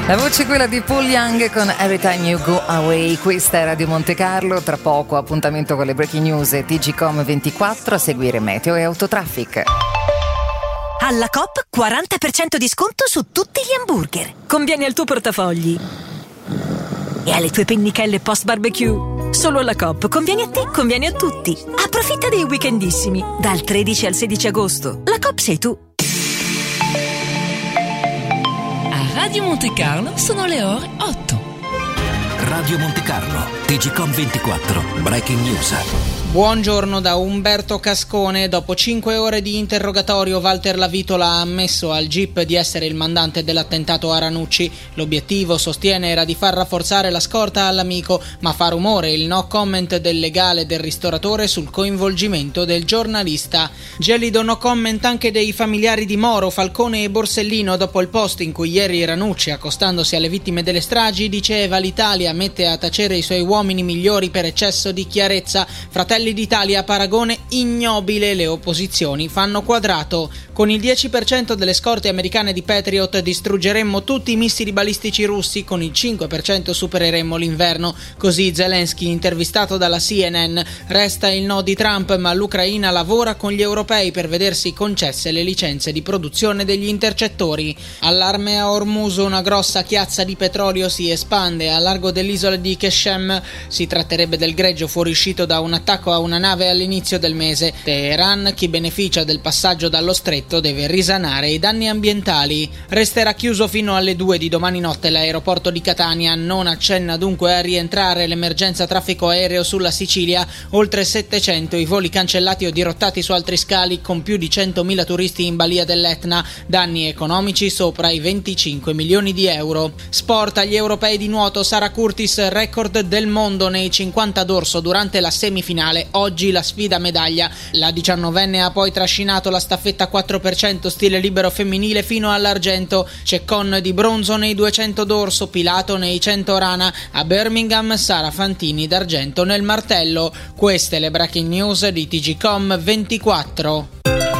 La voce è quella di Paul Young con Every Time You Go Away. Questa è Radio Monte Carlo. Tra poco appuntamento con le breaking news e TGcom 24, a seguire meteo e autotraffic. Alla Coop 40% di sconto su tutti gli hamburger. Conviene al tuo portafogli e alle tue pennichelle post barbecue. Solo alla Coop conviene a te, conviene a tutti. Approfitta dei weekendissimi dal 13 al 16 agosto. La Coop sei tu. A Radio Monte Carlo sono le ore 8. Radio Monte Carlo, TGcom 24, breaking news. Buongiorno da Umberto Cascone. Dopo 5 ore di interrogatorio, Walter Lavitola ha ammesso al GIP di essere il mandante dell'attentato a Ranucci. L'obiettivo, sostiene, era di far rafforzare la scorta all'amico, ma fa rumore il no comment del legale del ristoratore sul coinvolgimento del giornalista. Gelido no comment anche dei familiari di Moro, Falcone e Borsellino dopo il post in cui ieri Ranucci, accostandosi alle vittime delle stragi, diceva: l'Italia mette a tacere i suoi uomini migliori per eccesso di chiarezza. Fratelli d'Italia, paragone ignobile, le opposizioni fanno quadrato. Con il 10% delle scorte americane di Patriot distruggeremmo tutti i missili balistici russi, con il 5% supereremmo l'inverno. Così Zelensky, intervistato dalla CNN. Resta il no di Trump, ma l'Ucraina lavora con gli europei per vedersi concesse le licenze di produzione degli intercettori. Allarme a Hormuz, una grossa chiazza di petrolio si espande a largo dell'isola di Qeshem. Si tratterebbe del greggio fuoriuscito da un attacco a una nave all'inizio del mese. Teheran, chi beneficia del passaggio dallo stretto, deve risanare i danni ambientali. Resterà chiuso fino alle 2 di domani notte l'aeroporto di Catania. Non accenna dunque a rientrare l'emergenza traffico aereo sulla Sicilia. Oltre 700 i voli cancellati o dirottati su altri scali, con più di 100.000 turisti in balia dell'Etna. Danni economici sopra i 25 milioni di euro. Sport, agli europei di nuoto, Sara Curtis, record del mondo nei 50 dorso durante la semifinale. Oggi la sfida a medaglia. La 19enne ha poi trascinato la staffetta 4% stile libero femminile fino all'argento. Ceccon di bronzo nei 200 dorso, Pilato nei 100 rana. A Birmingham Sara Fantini d'argento nel martello. Queste le breaking news di TGcom 24.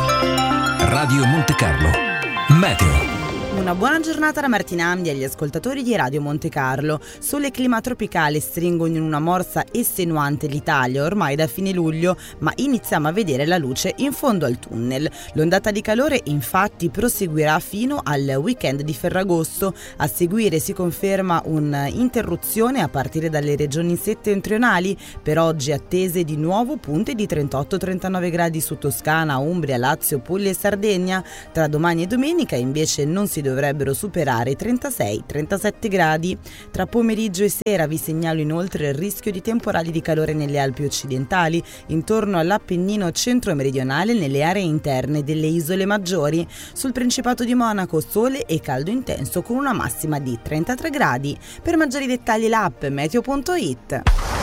Radio Monte Carlo, meteo. Una buona giornata da Martina Amdi agli ascoltatori di Radio Monte Carlo. Sole e clima tropicale stringono in una morsa estenuante l'Italia ormai da fine luglio, ma iniziamo a vedere la luce in fondo al tunnel. L'ondata di calore infatti proseguirà fino al weekend di Ferragosto. A seguire si conferma un'interruzione a partire dalle regioni settentrionali. Per oggi attese di nuovo punte di 38-39 gradi su Toscana, Umbria, Lazio, Puglia e Sardegna. Tra domani e domenica invece non si dovrebbero superare i 36-37 gradi. Tra pomeriggio e sera vi segnalo inoltre il rischio di temporali di calore nelle Alpi occidentali, intorno all'Appennino centro-meridionale, nelle aree interne delle isole maggiori. Sul Principato di Monaco sole e caldo intenso con una massima di 33 gradi. Per maggiori dettagli l'app meteo.it.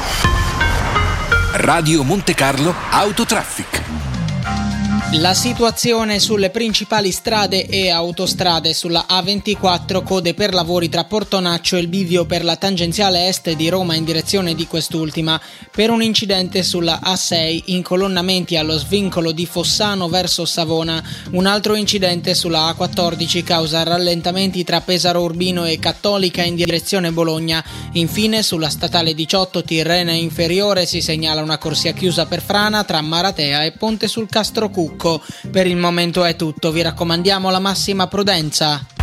Radio Monte Carlo Autotraffic. La situazione sulle principali strade e autostrade: sulla A24 code per lavori tra Portonaccio e il bivio per la tangenziale est di Roma in direzione di quest'ultima, per un incidente sulla A6 incolonnamenti allo svincolo di Fossano verso Savona. Un altro incidente sulla A14 causa rallentamenti tra Pesaro Urbino e Cattolica in direzione Bologna. Infine sulla statale 18 Tirrena Inferiore si segnala una corsia chiusa per frana tra Maratea e Ponte sul Castro Cucco. Per il momento è tutto, vi raccomandiamo la massima prudenza.